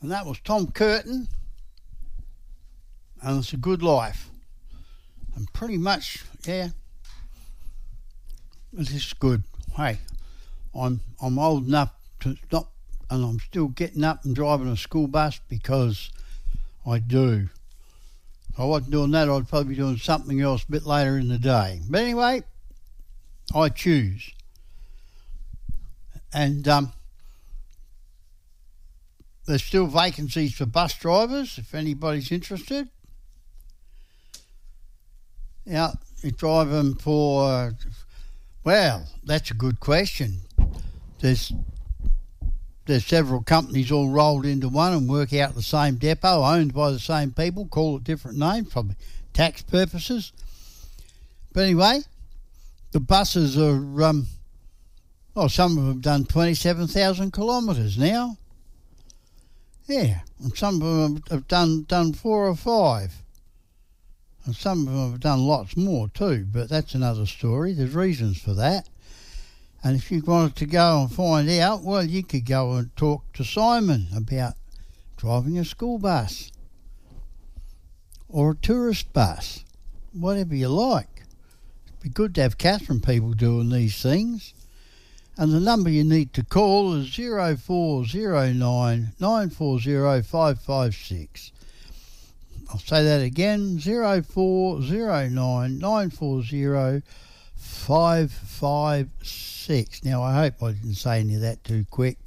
And that was Tom Curtin, and It's a Good Life. And pretty much, yeah, this is good. Hey, I'm old enough to not, and I'm still getting up and driving a school bus because I do. If I wasn't doing that, I'd probably be doing something else a bit later in the day. But anyway, I choose. And there's still vacancies for bus drivers, if anybody's interested. Yeah, you drive them for... well, that's a good question. There's several companies all rolled into one and work out the same depot, owned by the same people, call it different names, probably tax purposes. But anyway, the buses are... some of them have done 27,000 kilometres now. Yeah, and some of them have done 4 or 5. And some of them have done lots more too, but that's another story. There's reasons for that. And if you wanted to go and find out, well, you could go and talk to Simon about driving a school bus or a tourist bus, whatever you like. It'd be good to have Catherine people doing these things. And the number you need to call is 0409 940 556. I'll say that again, 0409 940 556. Now, I hope I didn't say any of that too quick.